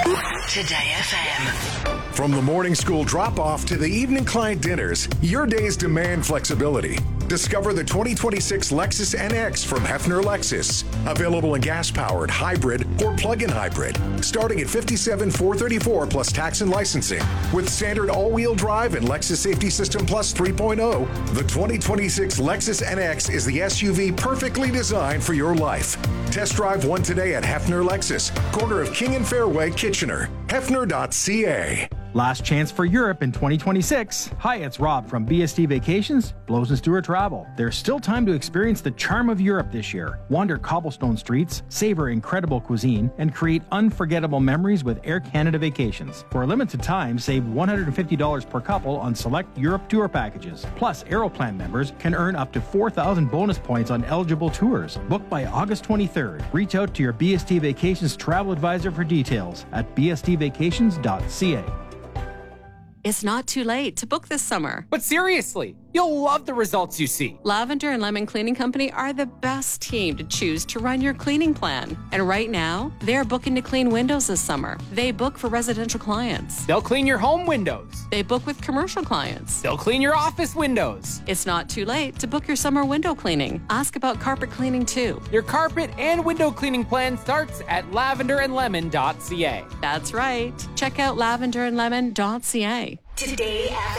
Today FM. From the morning school drop-off to the evening client dinners, your days demand flexibility. Discover the 2026 Lexus NX from Hefner Lexus. Available in gas-powered, hybrid, or plug-in hybrid. Starting at $57,434 plus tax and licensing. With standard all-wheel drive and Lexus Safety System Plus 3.0, the 2026 Lexus NX is the SUV perfectly designed for your life. Test drive one today at Hefner Lexus, corner of King and Fairway, Kitchener. Hefner.ca. Last chance for Europe in 2026. Hi, it's Rob from BST Vacations, Blows and Stewart Travel. There's still time to experience the charm of Europe this year. Wander cobblestone streets, savor incredible cuisine, and create unforgettable memories with Air Canada Vacations. For a limited time, save $150 per couple on select Europe tour packages. Plus, Aeroplan members can earn up to 4,000 bonus points on eligible tours. Book by August 23rd. Reach out to your BST Vacations travel advisor for details at bstvacations.ca. It's not too late to book this summer. But seriously, you'll love the results you see. Lavender and Lemon Cleaning Company are the best team to choose to run your cleaning plan. And right now, they're booking to clean windows this summer. They book for residential clients. They'll clean your home windows. They book with commercial clients. They'll clean your office windows. It's not too late to book your summer window cleaning. Ask about carpet cleaning too. Your carpet and window cleaning plan starts at lavenderandlemon.ca. That's right. Check out lavenderandlemon.ca. Today FM.